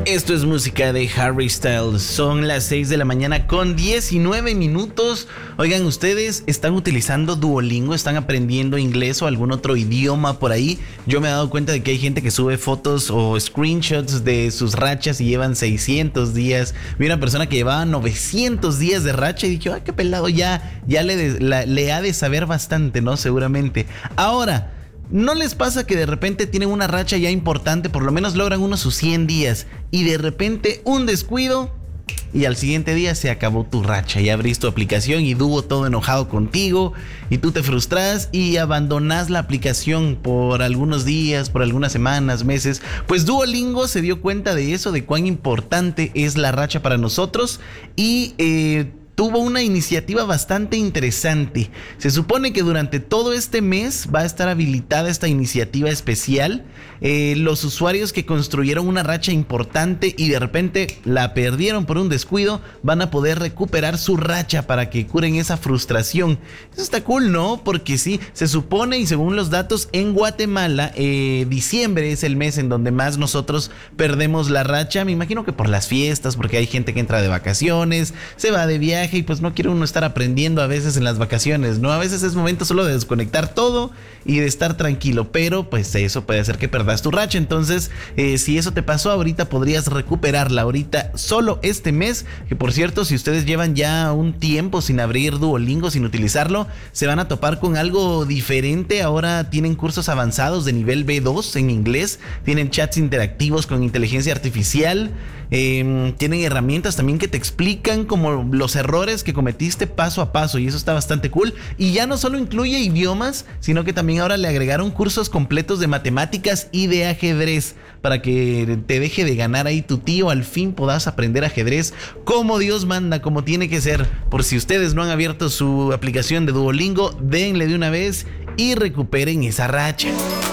Esto es música de Harry Styles. Son las 6 de la mañana con 19 minutos. Oigan, ¿ustedes están utilizando Duolingo? ¿Están aprendiendo inglés o algún otro idioma por ahí? Yo me he dado cuenta de que hay gente que sube fotos o screenshots de sus rachas y llevan 600 días. Vi una persona que llevaba 900 días de racha y dije, qué pelado, ya le ha de saber bastante, ¿no? Seguramente. Ahora, ¿no les pasa que de repente tienen una racha ya importante, por lo menos logran uno sus 100 días y de repente un descuido y al siguiente día se acabó tu racha? Ya abrís tu aplicación y Duo todo enojado contigo y tú te frustras y abandonás la aplicación por algunos días, por algunas semanas, meses. Pues Duolingo se dio cuenta de eso, de cuán importante es la racha para nosotros y tuvo una iniciativa bastante interesante. Se supone que durante todo este mes va a estar habilitada esta iniciativa especial. Los usuarios que construyeron una racha importante y de repente la perdieron por un descuido van a poder recuperar su racha para que curen esa frustración. Eso está cool, ¿no? Porque sí, se supone y según los datos en Guatemala, diciembre es el mes en donde más nosotros perdemos la racha. Me imagino que por las fiestas, porque hay gente que entra de vacaciones, se va de viaje y pues no quiere uno estar aprendiendo a veces en las vacaciones, ¿no? A veces es momento solo de desconectar todo y de estar tranquilo, pero pues eso puede hacer que perdas tu racha. Entonces, si eso te pasó ahorita, podrías recuperarla ahorita solo este mes, que por cierto, si ustedes llevan ya un tiempo sin abrir Duolingo, sin utilizarlo, se van a topar con algo diferente. Ahora tienen cursos avanzados de nivel B2 en inglés, tienen chats interactivos con inteligencia artificial, tienen herramientas también que te explican como los errores que cometiste paso a paso, y eso está bastante cool. Y ya no solo incluye idiomas, sino que también ahora le agregaron cursos completos de matemáticas y de ajedrez para que te deje de ganar ahí tu tío. Al fin podás aprender ajedrez como Dios manda, como tiene que ser. Por si ustedes no han abierto su aplicación de Duolingo, denle de una vez y recuperen esa racha.